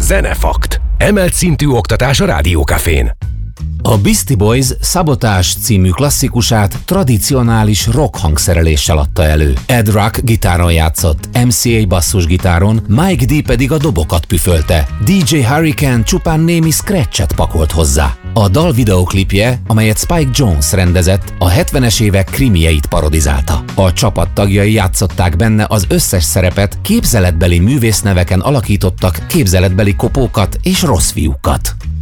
Zenefakt. Emelt szintű oktatás a Rádió Cafén. A Beastie Boys Szabotás című klasszikusát tradicionális rock hangszereléssel adta elő. Ed Rock gitáron játszott, MCA basszusgitáron, Mike D pedig a dobokat püfölte. DJ Hurricane csupán némi scratchet pakolt hozzá. A dal videóklipje, amelyet Spike Jonze rendezett, a 70-es évek krimieit parodizálta. A csapat tagjai játszották benne az összes szerepet, képzeletbeli művészneveken alakítottak képzeletbeli kopókat és rossz fiúkat.